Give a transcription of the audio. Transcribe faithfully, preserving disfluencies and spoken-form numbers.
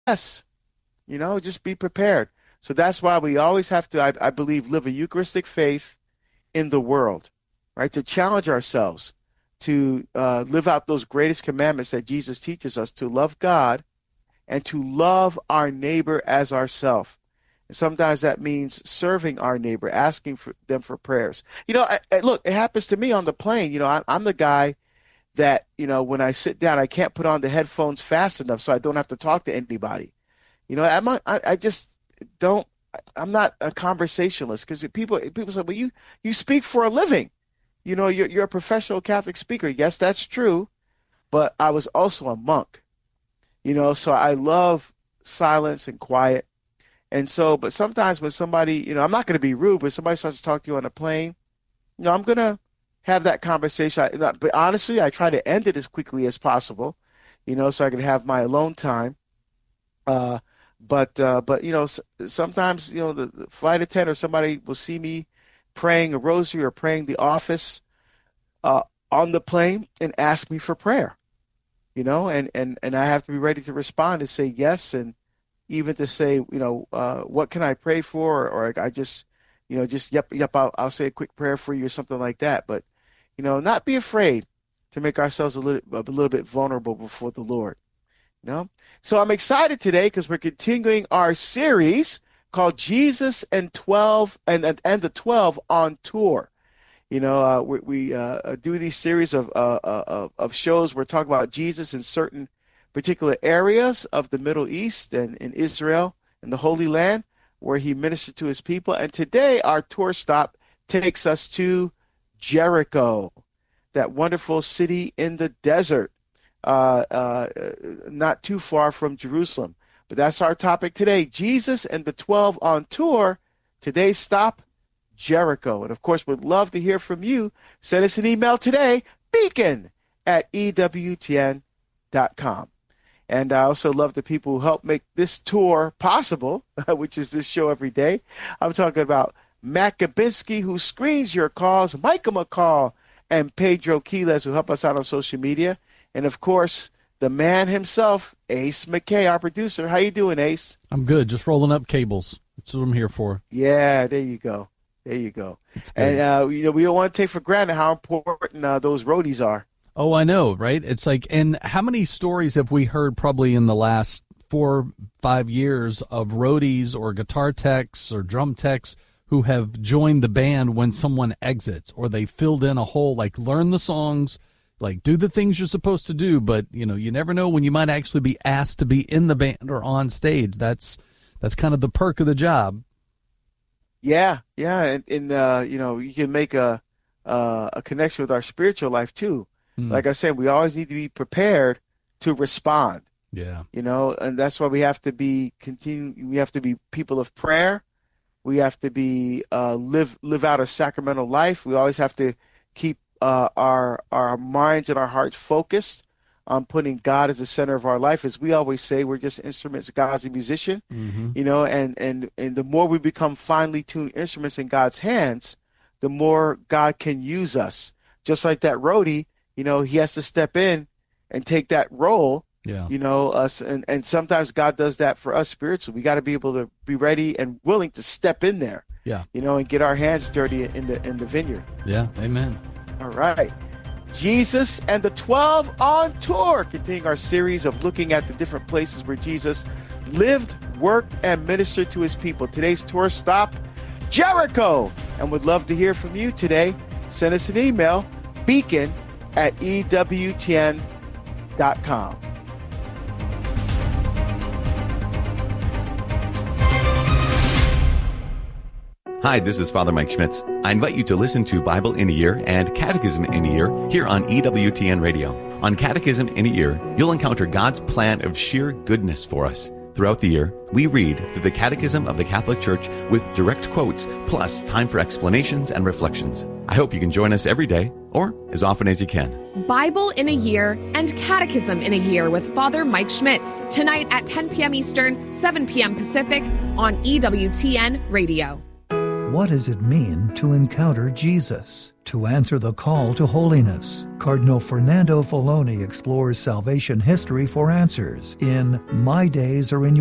yes. You know, just be prepared. So that's why we always have to, I, I believe, live a Eucharistic faith in the world, right? To challenge ourselves to uh, live out those greatest commandments that Jesus teaches us, to love God and to love our neighbor as ourselves. And sometimes that means serving our neighbor, asking for them for prayers. You know, I, I, look, it happens to me on the plane. You know, I, I'm the guy that, you know, when I sit down, I can't put on the headphones fast enough so I don't have to talk to anybody. You know, I'm, I, I just don't, I'm not a conversationalist, because people, people say, well, you, you speak for a living. You know, you're, you're a professional Catholic speaker. Yes, that's true. But I was also a monk, you know, so I love silence and quiet. And so, but sometimes when somebody, you know, I'm not going to be rude, but somebody starts to talk to you on a plane, you know, I'm going to have that conversation. I, but honestly, I try to end it as quickly as possible, you know, so I can have my alone time. Uh, but, uh, but, you know, sometimes, you know, the, the flight attendant or somebody will see me praying a rosary or praying the office uh, on the plane and ask me for prayer, you know, and, and, and I have to be ready to respond and say yes. And even to say, you know, uh, what can I pray for? Or, or I just, you know, just, yep, yep, I'll, I'll say a quick prayer for you or something like that. But, you know, not be afraid to make ourselves a little, a little bit vulnerable before the Lord, you know. So I'm excited today because we're continuing our series called Jesus and twelve and, and, and the twelve on tour. You know, uh, we, we uh, do these series of, uh, uh, of shows. We're talking about Jesus in certain particular areas of the Middle East and in Israel and the Holy Land where he ministered to his people. And today our tour stop takes us to Jericho, that wonderful city in the desert, uh, uh, not too far from Jerusalem. But that's our topic today, Jesus and the twelve on tour. Today's stop, Jericho. And, of course, we'd love to hear from you. Send us an email today, beacon at E W T N dot com. And I also love the people who help make this tour possible, which is this show every day. I'm talking about Matt Gabinski, who screens your calls, Micah McCall, and Pedro Quiles, who help us out on social media. And, of course, the man himself, Ace McKay, our producer. How you doing, Ace? I'm good. Just rolling up cables. That's what I'm here for. Yeah, there you go. There you go. And, uh, you know, we don't want to take for granted how important uh, those roadies are. Oh, I know, right? It's like, and how many stories have we heard probably in the last four, five years of roadies or guitar techs or drum techs who have joined the band when someone exits, or they filled in a hole, like learn the songs, like do the things you're supposed to do, but you know, you never know when you might actually be asked to be in the band or on stage. That's that's kind of the perk of the job. Yeah, yeah, and, and uh, you know, you can make a uh, a connection with our spiritual life too. Mm. Like I said, we always need to be prepared to respond. Yeah, you know, and that's why we have to be continue. We have to be people of prayer. We have to be uh, live live out a sacramental life. We always have to keep uh, our our minds and our hearts focused on putting God as the center of our life. As we always say, we're just instruments. God's a musician, mm-hmm. you know, and, and, and the more we become finely tuned instruments in God's hands, the more God can use us. Just like that roadie, you know, he has to step in and take that role. Yeah. You know, us and, and sometimes God does that for us spiritually. We got to be able to be ready and willing to step in there. Yeah. You know, and get our hands dirty in the in the vineyard. Yeah. Amen. All right. Jesus and the twelve on tour, continuing our series of looking at the different places where Jesus lived, worked, and ministered to his people. Today's tour stop, Jericho. And would love to hear from you today. Send us an email, beacon at E W T N dot com. Hi, this is Father Mike Schmitz. I invite you to listen to Bible in a Year and Catechism in a Year here on E W T N Radio. On Catechism in a Year, you'll encounter God's plan of sheer goodness for us. Throughout the year, we read through the Catechism of the Catholic Church with direct quotes, plus time for explanations and reflections. I hope you can join us every day, or as often as you can. Bible in a Year and Catechism in a Year with Father Mike Schmitz, tonight at ten p.m. Eastern, seven p.m. Pacific on E W T N Radio. What does it mean to encounter Jesus? To answer the call to holiness, Cardinal Fernando Filoni explores salvation history for answers in My Days Are in Your